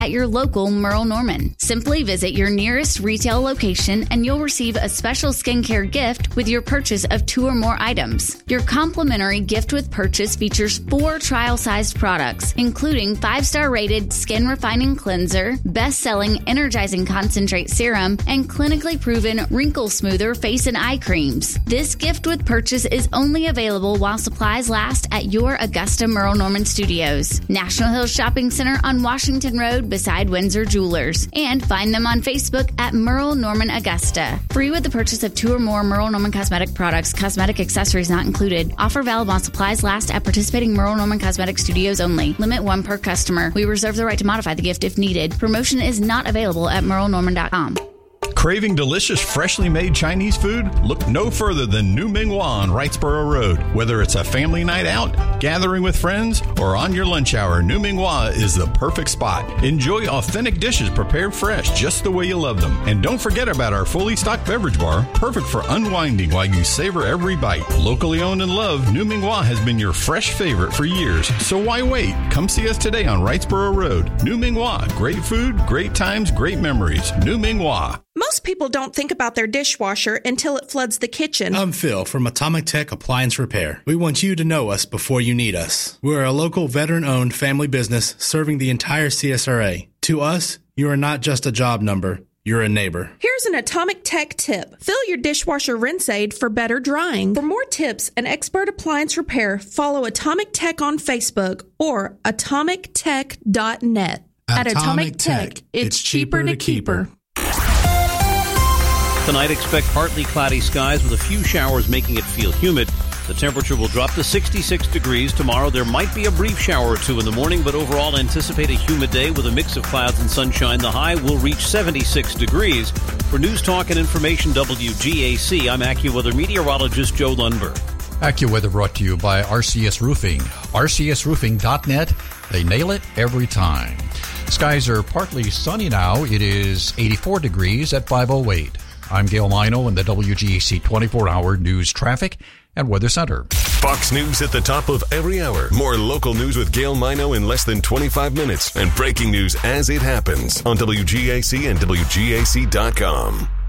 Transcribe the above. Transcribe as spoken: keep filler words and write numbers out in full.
at your local Merle Norman. Simply visit your nearest retail location and you'll receive a special skincare gift with your purchase of two or more items. Your complimentary gift with purchase features four trial-sized products, including five-star rated Skin Refining Cleanser, best-selling Energizing Concentrate Serum, and clinically proven Wrinkle Smoother Face and Eye Creams. This gift with purchase is only available while supplies last at your Augusta Merle Norman Studios, National Hills Shopping Center on Washington Road beside Windsor Jewelers, and find them on Facebook at Merle Norman Augusta. Free with the purchase of two or more Merle Norman cosmetic products, cosmetic accessories not included. Offer valid while supplies last at participating Merle Norman Cosmetic Studios only. Limit one per customer. We reserve the right to modify the gift if needed. Promotion is not available at merle norman dot com. Craving delicious, freshly made Chinese food? Look no further than New Ming Hua on Wrightsboro Road. Whether it's a family night out, gathering with friends, or on your lunch hour, New Ming Hua is the perfect spot. Enjoy authentic dishes prepared fresh, just the way you love them. And don't forget about our fully stocked beverage bar, perfect for unwinding while you savor every bite. Locally owned and loved, New Ming Hua has been your fresh favorite for years. So why wait? Come see us today on Wrightsboro Road. New Ming Hua. Great food, great times, great memories. New Ming Hua. Most people don't think about their dishwasher until it floods the kitchen. I'm Phil from Atomic Tech Appliance Repair. We want you to know us before you need us. We're a local veteran-owned family business serving the entire C S R A. To us, you are not just a job number. You're a neighbor. Here's an Atomic Tech tip. Fill your dishwasher rinse aid for better drying. For more tips and expert appliance repair, follow Atomic Tech on Facebook or atomic tech dot net. At Atomic Tech, it's cheaper to keep her. Tonight, expect partly cloudy skies with a few showers making it feel humid. The temperature will drop to sixty-six degrees. Tomorrow, there might be a brief shower or two in the morning, but overall anticipate a humid day with a mix of clouds and sunshine. The high will reach seventy-six degrees. For News Talk and Information W G A C, I'm AccuWeather meteorologist Joe Lundberg. AccuWeather brought to you by R C S Roofing. R C S roofing dot net. They nail it every time. Skies are partly sunny now. It is eighty-four degrees at five oh eight. I'm Gail Mino in the W G A C twenty-four hour News Traffic and Weather Center. Fox News at the top of every hour. More local news with Gail Mino in less than twenty-five minutes. And breaking news as it happens on W G A C and W G A C dot com.